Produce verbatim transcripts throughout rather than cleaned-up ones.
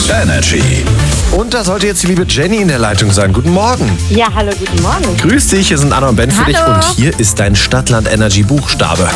Energy. Und da sollte jetzt die liebe Jenny in der Leitung sein. Guten Morgen. Ja, hallo, guten Morgen. Grüß dich, hier sind Anna und Ben für Hallo. dich. Und hier ist dein Stadtland Energy Buchstabe.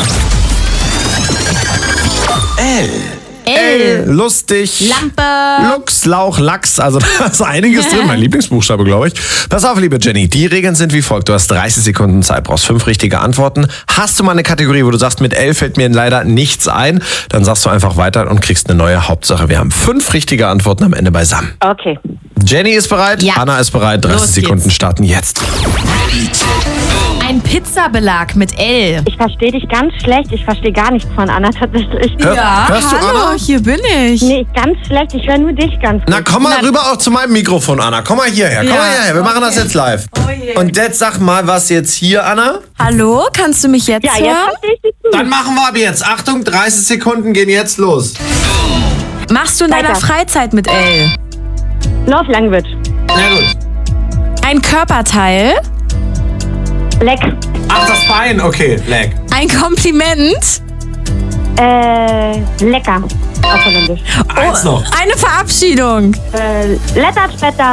L. L. Lustig. Lampe. Lux, Lauch, Lachs. Also da ist einiges drin. Mein Lieblingsbuchstabe, glaube ich. Pass auf, liebe Jenny. Die Regeln sind wie folgt. Du hast dreißig Sekunden Zeit, brauchst fünf richtige Antworten. Hast du mal eine Kategorie, wo du sagst, mit L fällt mir leider nichts ein, dann sagst du einfach weiter und kriegst eine neue Hauptsache. Wir haben fünf richtige Antworten am Ende beisammen. Okay. Jenny ist bereit, Ja. Anna ist bereit. dreißig Los Sekunden geht's. starten jetzt. Ein Pizzabelag mit L. Ich verstehe dich ganz schlecht. Ich verstehe gar nichts von Anna tatsächlich. Hör- Ja, hörst du, hallo, Anna? hier bin ich. Nee, ganz schlecht. Ich höre nur dich ganz Na, gut. komm mal Na- rüber auch zu meinem Mikrofon, Anna. Komm mal hierher, komm Ja, mal hierher. Wir machen das okay. jetzt live. Oh je. Und jetzt sag mal was jetzt hier, Anna. Hallo, kannst du mich jetzt Ja, jetzt hören? verstehe ich dich gut. Dann machen wir ab jetzt. Achtung, dreißig Sekunden gehen jetzt los. Machst du in deiner Weiter. Freizeit mit L? North Langwitz. Na gut. Ein Körperteil? Leck. Ach, das Bein. Okay, leg. Ein Kompliment? Äh, lecker. Auf Holländisch. Eins noch. Eine Verabschiedung? Äh, Letterspetter.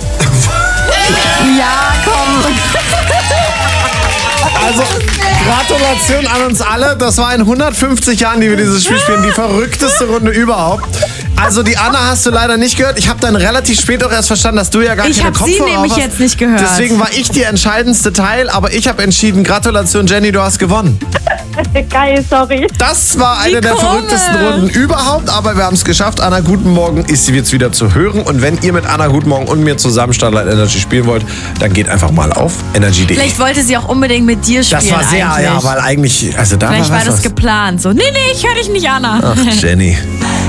Ja, komm. Also, Gratulation an uns alle. Das war in hundertfünfzig Jahren, die wir dieses Spiel spielen. Die verrückteste Runde überhaupt. Also, die Anna hast du leider nicht gehört. Ich habe dann relativ spät auch erst verstanden, dass du ja gar Ich keine hab sie Kopfhörer nämlich hast. jetzt nicht gehört. Deswegen war ich die entscheidendste Teil. Aber ich habe entschieden, Gratulation, Jenny, du hast gewonnen. Geil, sorry. Das war eine Wie der komisch. verrücktesten Runden überhaupt, aber wir haben es geschafft. Anna, guten Morgen ist sie jetzt wieder zu hören. Und wenn ihr mit Anna, guten Morgen und mir zusammen Stadtland Energy spielen wollt, dann geht einfach mal auf energy punkt de. Vielleicht wollte sie auch unbedingt mit dir spielen. Das war sehr, eigentlich. ja, weil eigentlich, also da Vielleicht war war was. das geplant. So, nee, nee, ich höre dich nicht, Anna. Ach, Jenny.